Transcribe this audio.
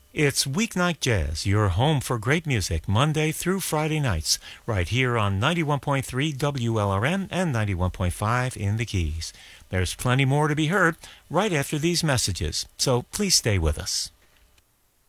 It's Weeknight Jazz, your home for great music, Monday through Friday nights, right here on 91.3 WLRN and 91.5 in the Keys. There's plenty more to be heard right after these messages, so please stay with us.